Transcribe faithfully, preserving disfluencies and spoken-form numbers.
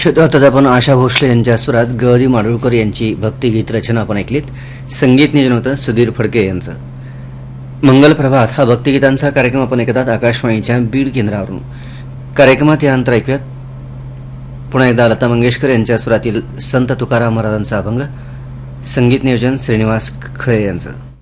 श्रोता, आता आपण आशा भोसले यांच्या स्वरात गवळी माडगूळकर यांची भक्तिगीत रचना आपण ऐकलीत. संगीत नियोजन होतं सुधीर फडके यांचं. मंगल प्रभात हा भक्तिगीतांचा कार्यक्रम आपण ऐकतात आकाशवाणीच्या बीड केंद्रावरून. कार्यक्रमात या अंतर ऐकूयात पुन्हा एकदा लता मंगेशकर यांच्या स्वरातील संत तुकाराम महाराजांचा अभंग. संगीत नियोजन श्रीनिवास खळे यांचं.